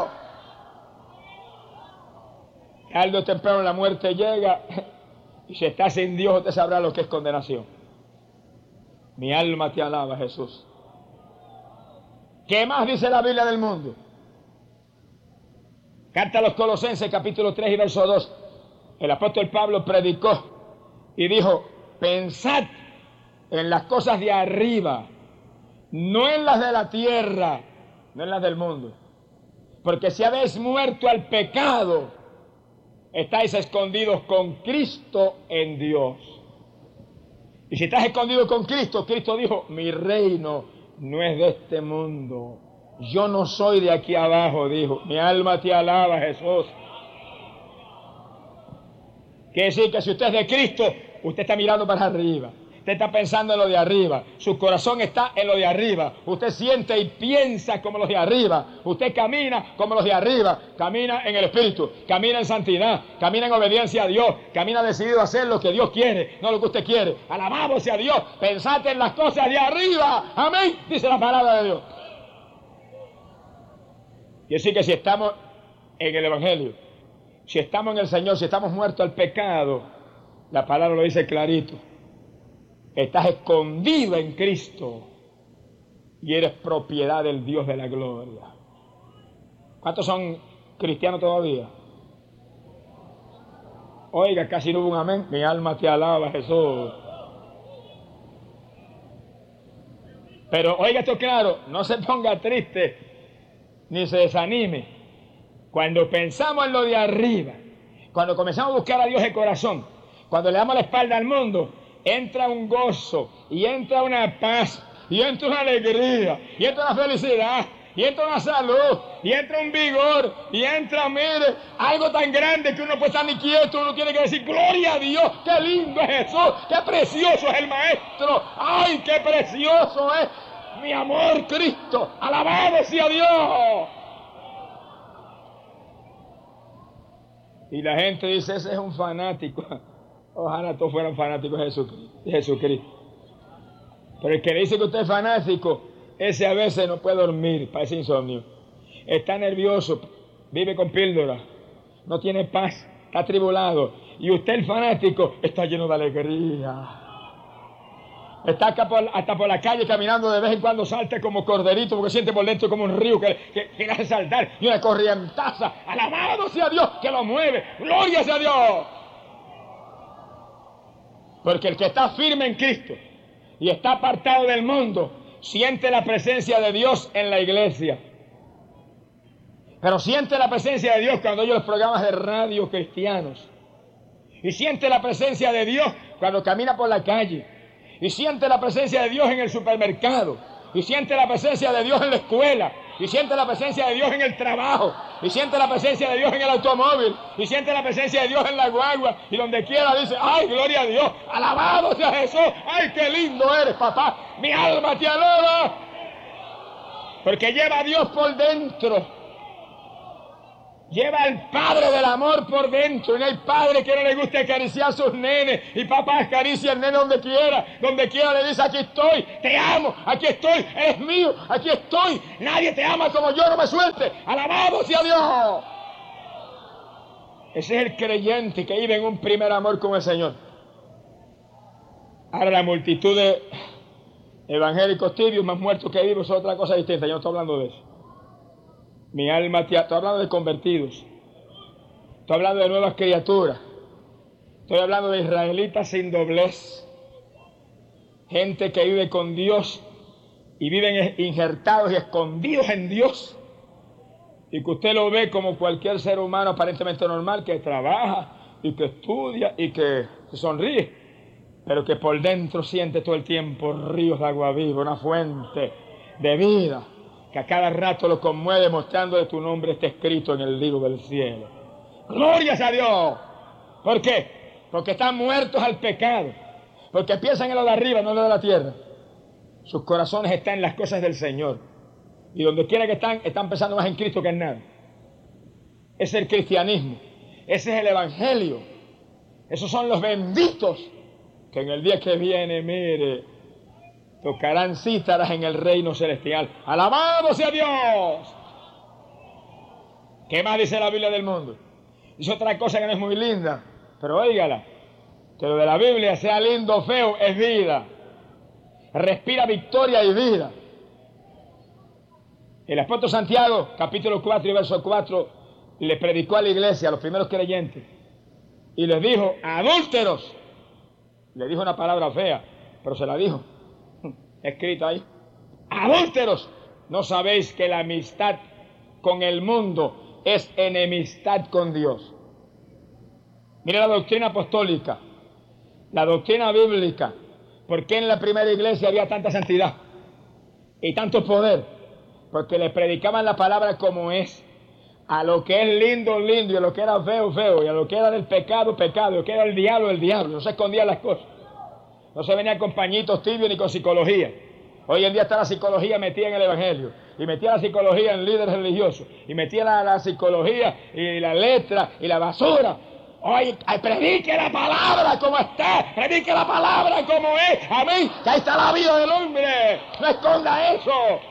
Tarde o temprano la muerte llega y si está sin Dios usted sabrá lo que es condenación. Mi alma te alaba, Jesús. ¿Qué más dice la Biblia del mundo? Carta a los Colosenses, capítulo tres y verso dos. El apóstol Pablo predicó y dijo: pensad en las cosas de arriba, no en las de la tierra, no en las del mundo. Porque si habéis muerto al pecado, estáis escondidos con Cristo en Dios. Y si estás escondido con Cristo, Cristo dijo: mi reino no es de este mundo. Yo no soy de aquí abajo, dijo. Mi alma te alaba, Jesús. Quiere decir que si usted es de Cristo, usted está mirando para arriba. Usted está pensando en lo de arriba. Su corazón está en lo de arriba. Usted siente y piensa como los de arriba. Usted camina como los de arriba. Camina en el Espíritu. Camina en santidad. Camina en obediencia a Dios. Camina decidido a hacer lo que Dios quiere, no lo que usted quiere. Alabado sea Dios. Pensad en las cosas de arriba. Amén. Dice la palabra de Dios. Y así que si estamos en el Evangelio, si estamos en el Señor, si estamos muertos al pecado, la palabra lo dice clarito. Estás escondido en Cristo y eres propiedad del Dios de la gloria. ¿Cuántos son cristianos todavía? Oiga, casi no hubo un amén. Mi alma te alaba, Jesús. Pero oiga esto claro, no se ponga triste ni se desanime. Cuando pensamos en lo de arriba, cuando comenzamos a buscar a Dios de corazón, cuando le damos la espalda al mundo, entra un gozo, y entra una paz, y entra una alegría, y entra una felicidad, y entra una salud, y entra un vigor, y entra, mire, algo tan grande que uno no puede estar ni quieto, uno tiene que decir, gloria a Dios, qué lindo es Jesús, qué precioso es el Maestro, ay, qué precioso es mi amor Cristo, alabado sea Dios. Y la gente dice, ese es un fanático. Ojalá todos fueran fanáticos de Jesucristo, de Jesucristo. Pero el que le dice que usted es fanático, ese a veces no puede dormir, padece insomnio. Está nervioso, vive con píldora, no tiene paz, está atribulado. Y usted, el fanático, está lleno de alegría. Está acá por, hasta por la calle caminando, de vez en cuando salta como corderito, porque siente por dentro como un río que, que, que le hace saltar. Y una corrientaza, alabado sea Dios, que lo mueve. ¡Gloria sea Dios! Porque el que está firme en Cristo y está apartado del mundo, siente la presencia de Dios en la iglesia. Pero siente la presencia de Dios cuando oye los programas de radio cristianos. Y siente la presencia de Dios cuando camina por la calle. Y siente la presencia de Dios en el supermercado. Y siente la presencia de Dios en la escuela. Y siente la presencia de Dios en el trabajo. Y siente la presencia de Dios en el automóvil. Y siente la presencia de Dios en la guagua. Y donde quiera dice, ¡ay, gloria a Dios! ¡Alabado sea Jesús! ¡Ay, qué lindo eres, papá! ¡Mi alma te alaba! Porque lleva a Dios por dentro. Lleva al Padre del amor por dentro. Y no hay padre que no le guste acariciar a sus nenes. Y papá acaricia al nene donde quiera. Donde quiera le dice, aquí estoy, te amo, aquí estoy, es mío, aquí estoy. Nadie te ama como yo, no me suelte. Alabado sea Dios. Ese es el creyente que vive en un primer amor con el Señor. Ahora la multitud de evangélicos tibios más muertos que vivos es otra cosa distinta. Yo no estoy hablando de eso. Mi alma te... Estoy hablando de convertidos. Estoy hablando de nuevas criaturas. Estoy hablando de israelitas sin doblez. Gente que vive con Dios y viven injertados y escondidos en Dios. Y que usted lo ve como cualquier ser humano aparentemente normal, que trabaja y que estudia y que se sonríe, pero que por dentro siente todo el tiempo ríos de agua viva, una fuente de vida que a cada rato lo conmueve, mostrando de tu nombre está escrito en el libro del cielo. ¡Glorias a Dios! ¿Por qué? Porque están muertos al pecado. Porque piensan en lo de arriba, no en lo de la tierra. Sus corazones están en las cosas del Señor. Y donde quiera que están, están pensando más en Cristo que en nada. Ese es el cristianismo. Ese es el evangelio. Esos son los benditos que en el día que viene, mire, tocarán cítaras en el reino celestial. ¡Alabado sea Dios! ¿Qué más dice la Biblia del mundo? Dice otra cosa que no es muy linda, pero óigala. Que lo de la Biblia, sea lindo o feo, es vida. Respira victoria y vida. El apóstol Santiago, capítulo cuatro y verso cuatro, le predicó a la iglesia, a los primeros creyentes, y les dijo, adúlteros. Le dijo una palabra fea, pero se la dijo. Escrito ahí. Adúlteros, ¿no sabéis que la amistad con el mundo es enemistad con Dios? Mire la doctrina apostólica, la doctrina bíblica. ¿Por qué en la primera iglesia había tanta santidad y tanto poder? Porque le predicaban la palabra como es. A lo que es lindo, lindo, y a lo que era feo, feo, y a lo que era del pecado, pecado, y a lo que era el diablo, el diablo. No se escondían las cosas. No se venía con pañitos tibios ni con psicología. Hoy en día está la psicología metida en el evangelio. Y metía la psicología en líderes religiosos. Y metía la, la psicología y la letra y la basura. Oye, predique la palabra como está. Predique la palabra como es. Amén. Que ahí está la vida del hombre. No esconda eso.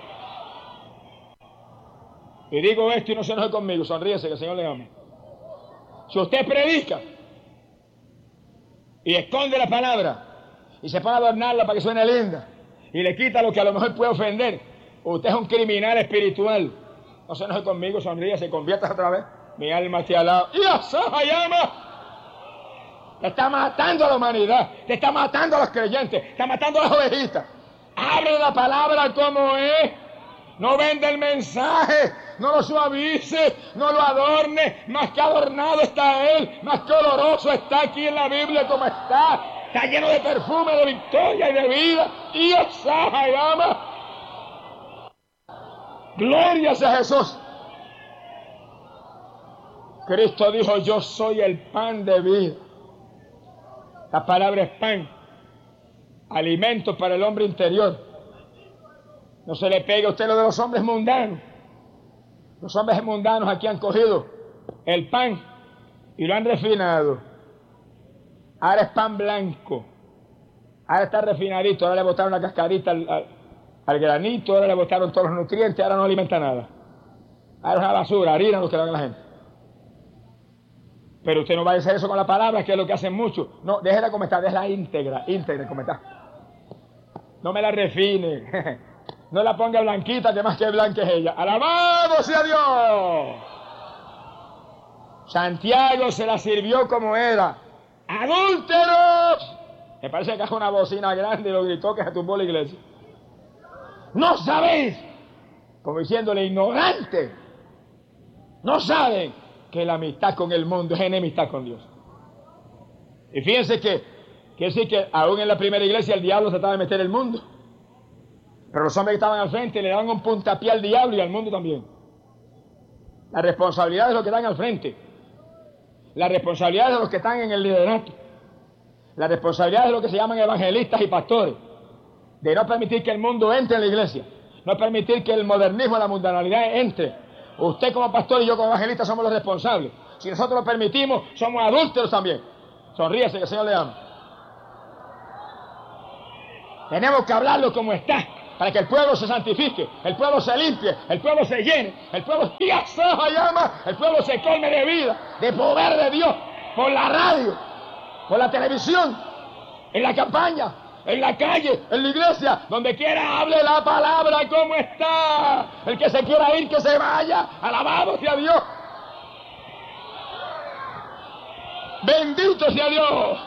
Y digo esto y no se enoje conmigo. Sonríese que el Señor le ama. Si usted predica y esconde la palabra y se pone a adornarla para que suene linda y le quita lo que a lo mejor puede ofender, usted es un criminal espiritual. No se enoje conmigo, sonríe, se convierta otra vez. Mi alma te alaba. ¡Y llama! Te está matando a la humanidad, te está matando a los creyentes, te está matando a las ovejitas. Abre la palabra como es. No vende el mensaje, no lo suavice, no lo adorne. Más que adornado está él, más que oloroso está aquí en la Biblia como está. Está lleno de perfume, de victoria y de vida. Y llama. Gloria sea Jesús. Cristo dijo, yo soy el pan de vida. La palabra es pan, alimento para el hombre interior. No se le pegue a usted lo de los hombres mundanos. Los hombres mundanos aquí han cogido el pan y lo han refinado. Ahora es pan blanco. Ahora está refinadito. Ahora le botaron la cascarita al, al, al granito. Ahora le botaron todos los nutrientes. Ahora no alimenta nada. Ahora es una basura, harina lo que dan a la gente. Pero usted no va a hacer eso con la palabra, que es lo que hacen muchos. No, déjela como está, déjela íntegra, íntegra como está. No me la refine. No la ponga blanquita, que más que blanca es ella. ¡Alabado sea Dios! Santiago se la sirvió como era. ¡Adúlteros! Me parece que es una bocina grande y lo gritó que se tumbó la iglesia. ¡No sabéis! Como diciéndole, ignorante. No saben que la amistad con el mundo es enemistad con Dios. Y fíjense que, que sí que aún en la primera iglesia el diablo trataba de meter el mundo. Pero los hombres que estaban al frente le daban un puntapié al diablo y al mundo también. La responsabilidad es de los que están al frente. La responsabilidad es de los que están en el liderato. La responsabilidad es de los que se llaman evangelistas y pastores. De no permitir que el mundo entre en la iglesia. No permitir que el modernismo, la mundanalidad entre. Usted como pastor y yo como evangelista somos los responsables. Si nosotros lo permitimos, somos adúlteros también. Sonríese que el Señor le ama. Tenemos que hablarlo como está, para que el pueblo se santifique, el pueblo se limpie, el pueblo se llene, el pueblo se llama, el pueblo se colme de vida, de poder de Dios, por la radio, por la televisión, en la campaña, en la calle, en la iglesia, donde quiera hable la palabra como está. El que se quiera ir, que se vaya. Alabado sea Dios. Bendito sea Dios.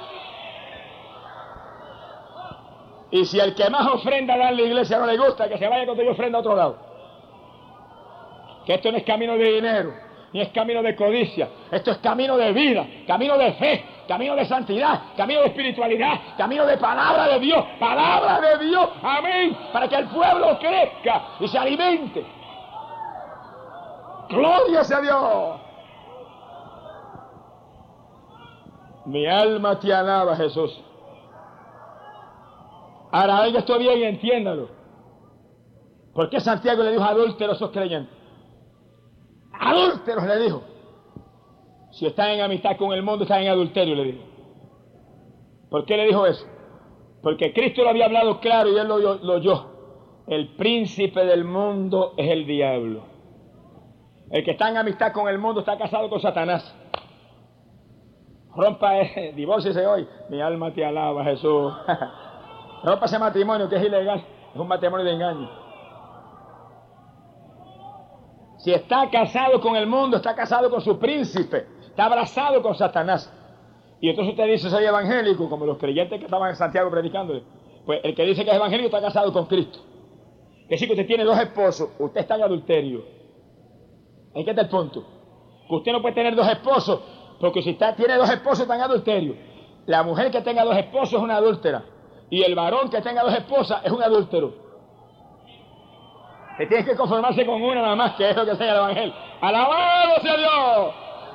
Y si el que más ofrenda da en la iglesia no le gusta, que se vaya cuando yo ofrenda a otro lado. Que esto no es camino de dinero, ni es camino de codicia. Esto es camino de vida, camino de fe, camino de santidad, camino de espiritualidad, camino de palabra de Dios, palabra de Dios, amén, para que el pueblo crezca y se alimente. Gloria sea Dios. Mi alma te alaba, Jesús. Ahora oiga esto bien y entiéndalo. ¿Por qué Santiago le dijo adúlteros a esos creyentes? Adúlteros le dijo. Si están en amistad con el mundo, están en adulterio, le dijo. ¿Por qué le dijo eso? Porque Cristo lo había hablado claro y él lo, lo, lo oyó. El príncipe del mundo es el diablo. El que está en amistad con el mundo está casado con Satanás. Rompa, eh, divórciese hoy. Mi alma te alaba, Jesús. Rompa ese matrimonio que es ilegal. Es un matrimonio de engaño. Si está casado con el mundo, está casado con su príncipe. Está abrazado con Satanás. Y entonces usted dice, soy evangélico, como los creyentes que estaban en Santiago predicándole. Pues el que dice que es evangélico está casado con Cristo. Es decir, que usted tiene dos esposos, usted está en adulterio. ¿En qué está el punto? Que usted no puede tener dos esposos, porque si está, tiene dos esposos está en adulterio. La mujer que tenga dos esposos es una adúltera. Y el varón que tenga dos esposas es un adúltero. Que tiene que conformarse con una nada más, que es lo que enseña el evangelio. ¡Alabado sea Dios!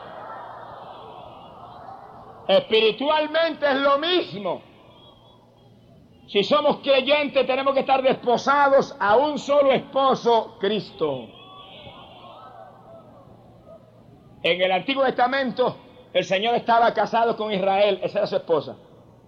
Espiritualmente es lo mismo. Si somos creyentes tenemos que estar desposados a un solo esposo, Cristo. En el Antiguo Testamento el Señor estaba casado con Israel, esa era su esposa.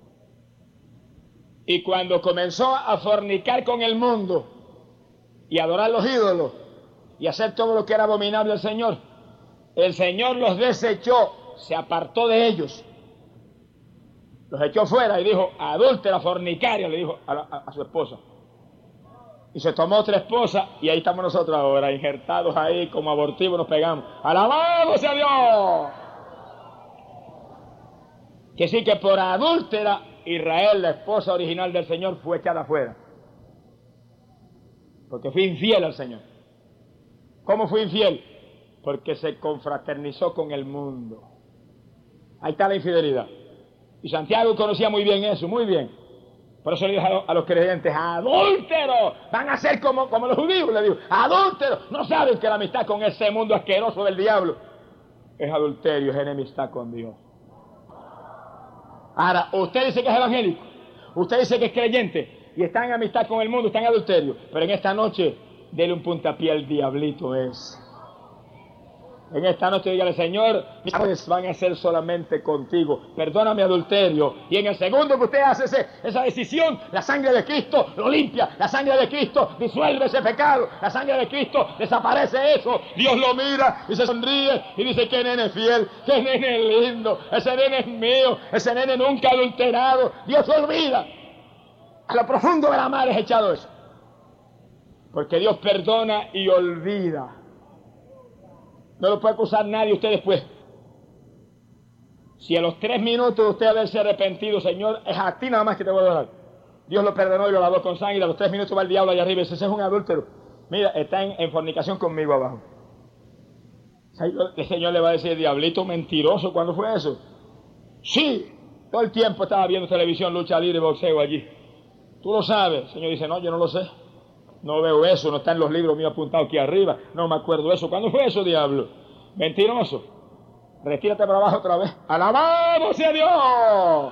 Y cuando comenzó a fornicar con el mundo y adorar los ídolos y hacer todo lo que era abominable al Señor, el Señor los desechó, se apartó de ellos. Los echó fuera y dijo, adúltera, fornicaria, le dijo a, la, a, a su esposa. Y se tomó otra esposa y ahí estamos nosotros ahora, injertados ahí como abortivos, nos pegamos. ¡Alabado sea Dios! Que sí que por adúltera, Israel, la esposa original del Señor, fue echada afuera. Porque fue infiel al Señor. ¿Cómo fue infiel? Porque se confraternizó con el mundo. Ahí está la infidelidad. Y Santiago conocía muy bien eso, muy bien. Por eso le digo a los, a los creyentes, adúlteros, van a ser como, como los judíos, le digo, adúlteros, no saben que la amistad con ese mundo asqueroso del diablo es adulterio, es enemistad con Dios. Ahora, usted dice que es evangélico, usted dice que es creyente y está en amistad con el mundo, está en adulterio, pero en esta noche, dele un puntapié al diablito ese. En esta noche dígale, Señor, mis amores van a ser solamente contigo, perdona mi adulterio. Y en el segundo que usted hace ese, esa decisión, la sangre de Cristo lo limpia, la sangre de Cristo disuelve ese pecado, la sangre de Cristo desaparece eso. Dios lo mira y se sonríe y dice, qué nene fiel, qué nene lindo, ese nene es mío, ese nene nunca adulterado. Dios se olvida. A lo profundo de la mar es echado eso. Porque Dios perdona y olvida. No lo puede acusar nadie usted después. Si a los tres minutos de usted haberse arrepentido, Señor, es a ti nada más que te voy a dar. Dios lo perdonó y lo lavó con sangre, a los tres minutos va el diablo allá arriba y dice, ese es un adúltero. Mira, está en, en fornicación conmigo abajo. El Señor le va a decir, diablito mentiroso, ¿cuándo fue eso? Sí, todo el tiempo estaba viendo televisión, lucha libre y boxeo allí. Tú lo sabes. El Señor dice, no, yo no lo sé. No veo eso, no está en los libros míos apuntados aquí arriba. No me acuerdo eso. ¿Cuándo fue eso, diablo? Mentiroso. Retírate para abajo otra vez. ¡Alabado sea Dios!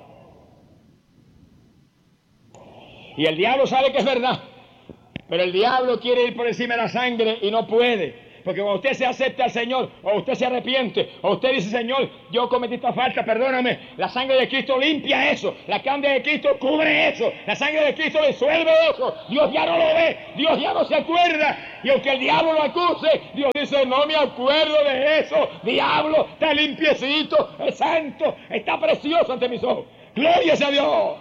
Y el diablo sabe que es verdad. Pero el diablo quiere ir por encima de la sangre y no puede. Porque cuando usted se acepta al Señor, o usted se arrepiente, o usted dice, Señor, yo cometí esta falta, perdóname, la sangre de Cristo limpia eso, la sangre de Cristo cubre eso, la sangre de Cristo disuelve eso, Dios ya no lo ve, Dios ya no se acuerda, y aunque el diablo lo acuse, Dios dice, no me acuerdo de eso, diablo, está limpiecito, es santo, está precioso ante mis ojos, gloria sea a Dios.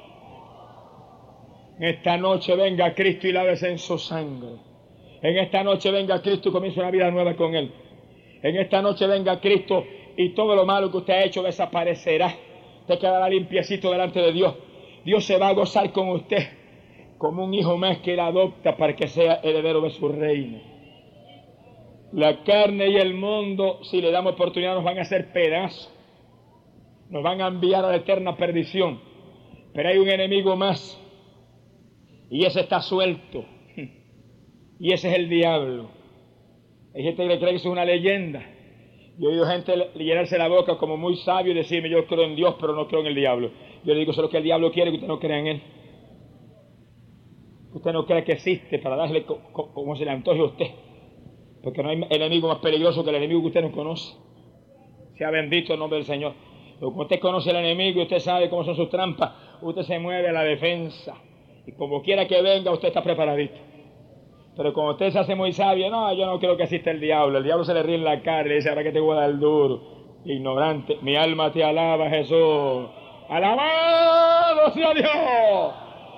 Esta noche venga Cristo y lávese en su sangre. En esta noche venga Cristo y comienza una vida nueva con Él. En esta noche venga Cristo y todo lo malo que usted ha hecho desaparecerá. Usted quedará limpiecito delante de Dios. Dios se va a gozar con usted como un hijo más que Él adopta para que sea heredero de su reino. La carne y el mundo, si le damos oportunidad, nos van a hacer pedazos. Nos van a enviar a la eterna perdición. Pero hay un enemigo más. Y ese está suelto. Y ese es el diablo. Hay gente que cree que eso es una leyenda. Yo he oído gente llenarse la boca como muy sabio y decirme, yo creo en Dios, pero no creo en el diablo. Yo le digo, eso es lo que el diablo quiere, que usted no crea en él. Usted no cree que existe para darle co co como se le antoje a usted. Porque no hay enemigo más peligroso que el enemigo que usted no conoce. Sea bendito el nombre del Señor. Pero como usted conoce al enemigo y usted sabe cómo son sus trampas, usted se mueve a la defensa. Y como quiera que venga, usted está preparadito. Pero como usted se hace muy sabio, no, yo no creo que exista el diablo. El diablo se le ríe en la cara y le dice, ahora que te voy a dar duro. Ignorante, mi alma te alaba, Jesús. ¡Alabado sea Dios!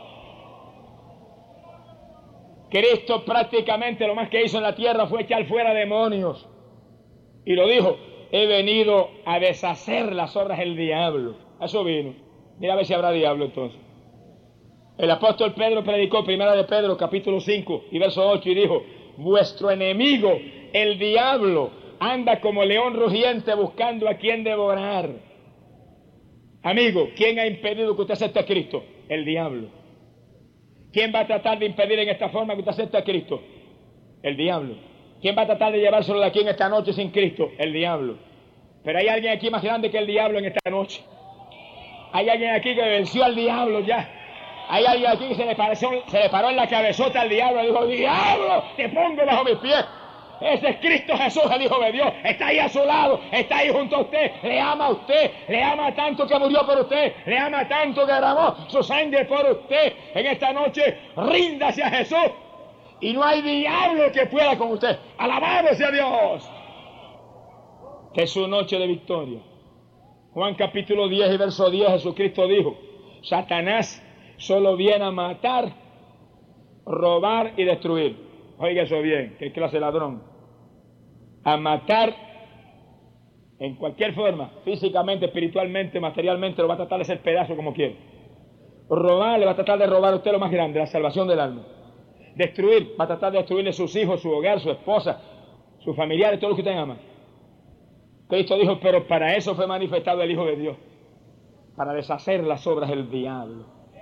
Cristo prácticamente lo más que hizo en la tierra fue echar fuera demonios. Y lo dijo, he venido a deshacer las obras del diablo. Eso vino. Mira a ver si habrá diablo entonces. El apóstol Pedro predicó, primera de Pedro, capítulo cinco y verso ocho, y dijo, vuestro enemigo, el diablo, anda como león rugiente buscando a quien devorar. Amigo, ¿quién ha impedido que usted acepte a Cristo? El diablo. ¿Quién va a tratar de impedir en esta forma que usted acepte a Cristo? El diablo. ¿Quién va a tratar de llevárselo de aquí en esta noche sin Cristo? El diablo. Pero hay alguien aquí más grande que el diablo en esta noche. Hay alguien aquí que venció al diablo ya. Hay alguien aquí que se le, pareció, se le paró en la cabezota al diablo y dijo, diablo, te pongo bajo mis pies. Ese es Cristo Jesús, el Hijo de Dios. Está ahí a su lado, está ahí junto a usted. Le ama a usted, le ama tanto que murió por usted. Le ama tanto que derramó su sangre por usted. En esta noche, ríndase a Jesús. Y no hay diablo que pueda con usted. Alabado sea Dios. Que es su noche de victoria. Juan capítulo diez y verso diez, Jesucristo dijo, Satanás solo viene a matar, robar y destruir. Oiga eso bien, qué clase de ladrón. A matar en cualquier forma, físicamente, espiritualmente, materialmente, lo va a tratar de hacer pedazo como quiere. Robar, le va a tratar de robar a usted lo más grande, la salvación del alma. Destruir, va a tratar de destruirle sus hijos, su hogar, su esposa, sus familiares, todo lo que usted ama. Cristo dijo, pero para eso fue manifestado el Hijo de Dios, para deshacer las obras del diablo.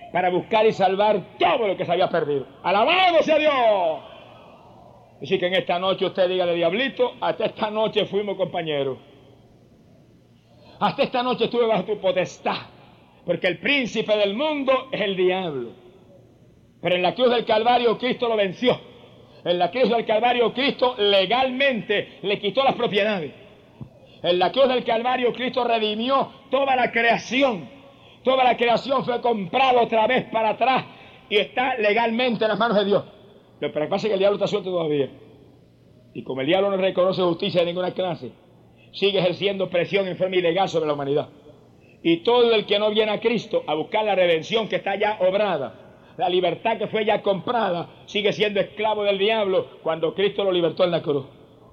para buscar y salvar todo lo que se había perdido. ¡Alabado sea Dios! Así que en esta noche usted dígale, diablito, hasta esta noche fuimos compañeros. Hasta esta noche estuve bajo tu potestad, porque el príncipe del mundo es el diablo. Pero en la cruz del Calvario Cristo lo venció. En la cruz del Calvario Cristo legalmente le quitó las propiedades. En la cruz del Calvario Cristo redimió toda la creación. Toda la creación fue comprada otra vez para atrás y está legalmente en las manos de Dios. Lo que pasa es que el diablo está suelto todavía. Y como el diablo no reconoce justicia de ninguna clase, sigue ejerciendo presión en forma ilegal sobre la humanidad. Y todo el que no viene a Cristo a buscar la redención que está ya obrada, la libertad que fue ya comprada, sigue siendo esclavo del diablo cuando Cristo lo libertó en la cruz.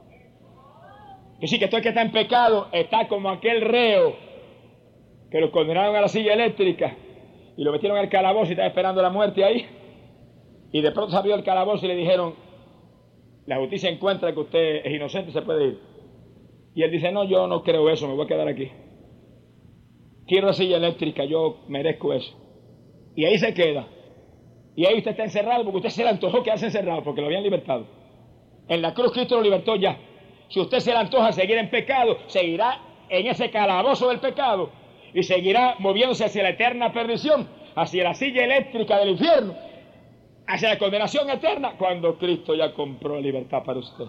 Y sí que todo el que está en pecado está como aquel reo que lo condenaron a la silla eléctrica y lo metieron al calabozo y estaba esperando la muerte ahí. Y de pronto se abrió el calabozo y le dijeron, la justicia encuentra que usted es inocente, se puede ir. Y él dice, no, yo no creo eso, me voy a quedar aquí. Quiero la silla eléctrica, yo merezco eso. Y ahí se queda. Y ahí usted está encerrado porque usted se le antojó quedarse encerrado porque lo habían libertado. En la cruz Cristo lo libertó ya. Si usted se le antoja seguir en pecado, seguirá en ese calabozo del pecado y seguirá moviéndose hacia la eterna perdición, hacia la silla eléctrica del infierno, hacia la condenación eterna, cuando Cristo ya compró libertad para usted.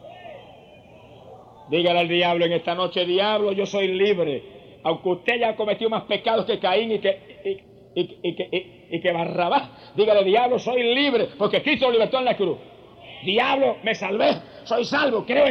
Dígale al diablo en esta noche, diablo, yo soy libre, aunque usted ya ha cometido más pecados que Caín y que, y, y, y, y, y, y que Barrabás. Dígale, diablo, soy libre, porque Cristo lo libertó en la cruz. Diablo, me salvé, soy salvo, creo en